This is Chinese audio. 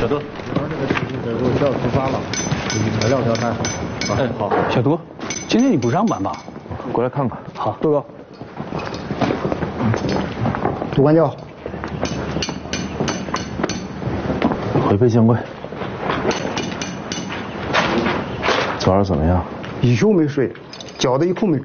小杜， 给我叫出发了，材料要带好。 哎，好。 小杜，今天你不上班吧？ 过来看看。 好， 杜哥，杜官教。 回备见贵。昨儿怎么样？ 一宿没睡，觉得一口没